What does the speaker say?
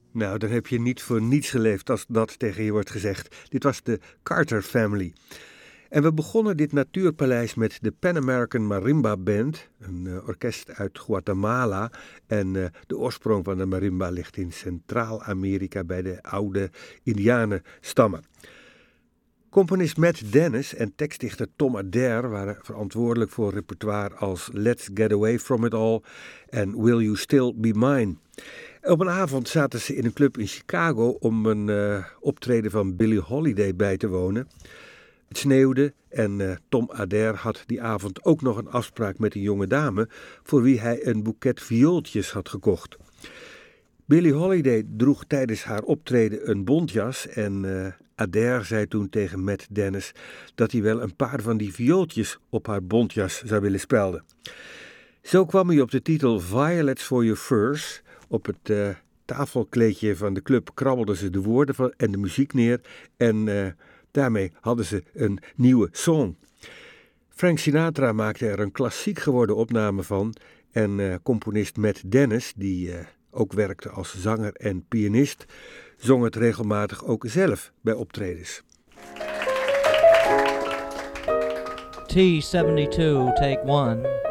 Nou, dan heb je niet voor niets geleefd als dat tegen je wordt gezegd. Dit was de Carter Family. En we begonnen dit natuurpaleis met de Pan American Marimba Band, een orkest uit Guatemala. En de oorsprong van de marimba ligt in Centraal-Amerika bij de oude Indianenstammen. Componist Matt Dennis en tekstdichter Tom Adair waren verantwoordelijk voor repertoire als Let's Get Away From It All en Will You Still Be Mine. Op een avond zaten ze in een club in Chicago om een optreden van Billie Holiday bij te wonen. Het sneeuwde en Tom Adair had die avond ook nog een afspraak met een jonge dame voor wie hij een boeket viooltjes had gekocht. Billie Holiday droeg tijdens haar optreden een bontjas en Adair zei toen tegen Matt Dennis dat hij wel een paar van die viooltjes op haar bontjas zou willen spelden. Zo kwam hij op de titel Violets for Your Furs. Op het tafelkleedje van de club krabbelden ze de woorden en de muziek neer en daarmee hadden ze een nieuwe song. Frank Sinatra maakte er een klassiek geworden opname van en componist Matt Dennis, die ook werkte als zanger en pianist, zong het regelmatig ook zelf bij optredens. T-72, take 1.